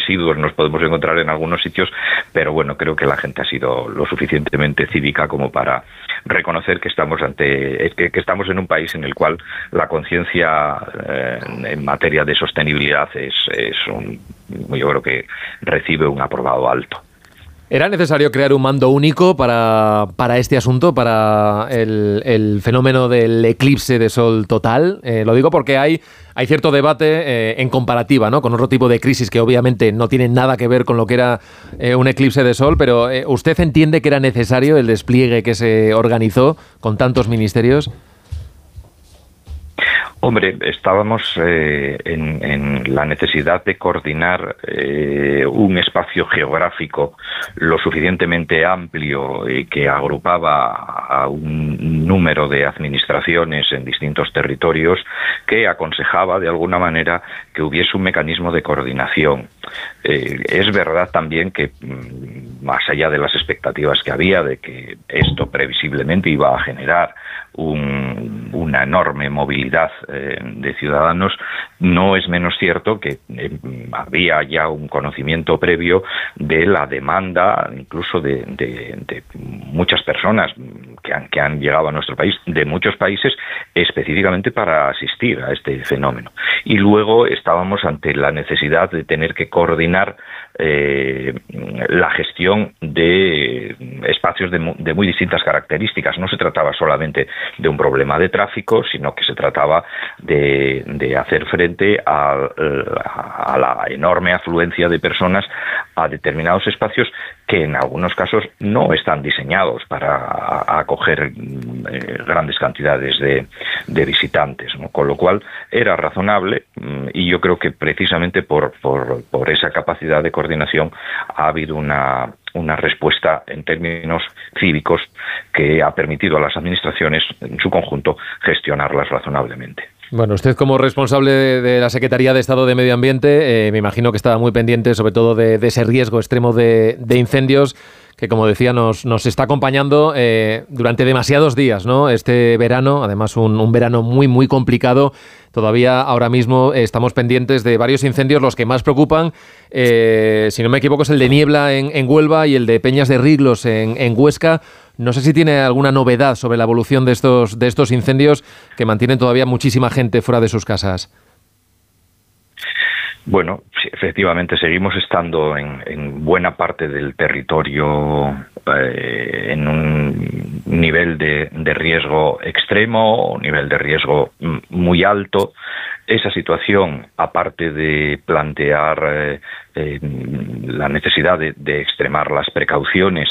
residuos nos podemos encontrar en algunos sitios, pero bueno, creo que la gente ha sido lo suficientemente cívica como para reconocer que estamos que estamos en un país en el cual la conciencia en materia de sostenibilidad yo creo que recibe un aprobado alto. ¿Era necesario crear un mando único para este asunto, para el fenómeno del eclipse de sol total? Lo digo porque hay cierto debate en comparativa, ¿no?, con otro tipo de crisis que obviamente no tienen nada que ver con lo que era un eclipse de sol, pero ¿usted entiende que era necesario el despliegue que se organizó con tantos ministerios? Hombre, estábamos en la necesidad de coordinar un espacio geográfico lo suficientemente amplio y que agrupaba a un número de administraciones en distintos territorios que aconsejaba de alguna manera que hubiese un mecanismo de coordinación. Es verdad también que, más allá de las expectativas que había de que esto previsiblemente iba a generar una enorme movilidad de ciudadanos, no es menos cierto que había ya un conocimiento previo de la demanda, incluso de muchas personas que han llegado a nuestro país, de muchos países, específicamente para asistir a este fenómeno. Y luego estábamos ante la necesidad de tener que coordinar la gestión de espacios de muy distintas características. No se trataba solamente de un problema de tráfico, sino que se trataba de hacer frente a la enorme afluencia de personas a determinados espacios que en algunos casos no están diseñados para acoger grandes cantidades de visitantes, ¿no? Con lo cual era razonable, y yo creo que precisamente por esa capacidad de coordinación ha habido una respuesta en términos cívicos que ha permitido a las administraciones en su conjunto gestionarlas razonablemente. Bueno, usted como responsable de la Secretaría de Estado de Medio Ambiente, me imagino que estaba muy pendiente sobre todo de ese riesgo extremo de incendios que, como decía, nos está acompañando durante demasiados días, ¿no? Este verano, además un verano muy, muy complicado. Todavía ahora mismo estamos pendientes de varios incendios. Los que más preocupan, si no me equivoco, es el de Niebla en Huelva y el de Peñas de Riglos en Huesca. No sé si tiene alguna novedad sobre la evolución de estos incendios que mantienen todavía muchísima gente fuera de sus casas. Bueno, sí, efectivamente seguimos estando en buena parte del territorio en un nivel de riesgo extremo, un nivel de riesgo muy alto. Esa situación, aparte de plantear la necesidad de extremar las precauciones,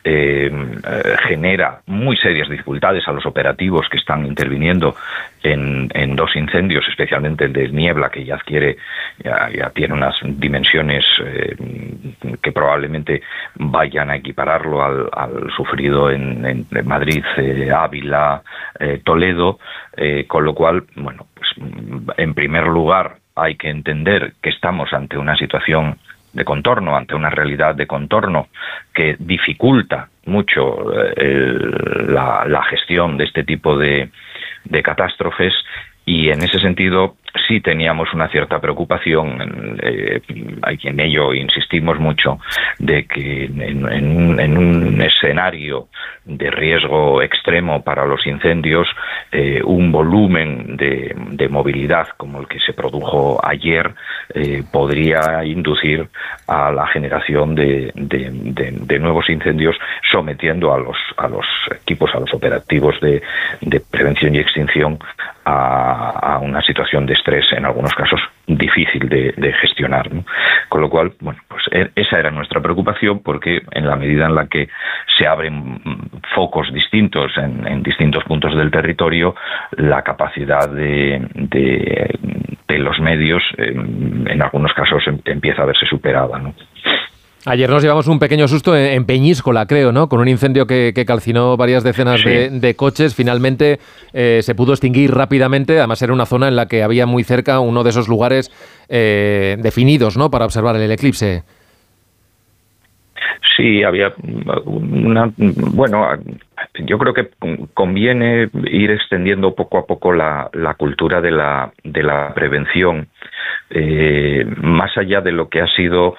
genera muy serias dificultades a los operativos que están interviniendo en dos incendios, especialmente el de Niebla, que ya tiene unas dimensiones que probablemente vayan a equipararlo al sufrido en Madrid, Ávila, Toledo, con lo cual, bueno, pues en primer lugar hay que entender que estamos ante una situación de contorno, ante una realidad de contorno que dificulta mucho la gestión de este tipo de catástrofes, y en ese sentido sí teníamos una cierta preocupación, en ello insistimos mucho, de que en un escenario de riesgo extremo para los incendios, un volumen de movilidad como el que se produjo ayer podría inducir a la generación de nuevos incendios, sometiendo a los equipos, a los operativos de prevención y extinción a una situación de estrés, en algunos casos difícil de gestionar, ¿no? Con lo cual, bueno, pues esa era nuestra preocupación, porque en la medida en la que se abren focos distintos en distintos puntos del territorio, la capacidad de los medios en algunos casos empieza a verse superada, ¿no? Ayer nos llevamos un pequeño susto en Peñíscola, creo, ¿no? Con un incendio que calcinó varias decenas de coches. Finalmente se pudo extinguir rápidamente. Además era una zona en la que había muy cerca uno de esos lugares definidos, ¿no?, para observar el eclipse. Sí, había bueno, yo creo que conviene ir extendiendo poco a poco la cultura de la prevención, más allá de lo que ha sido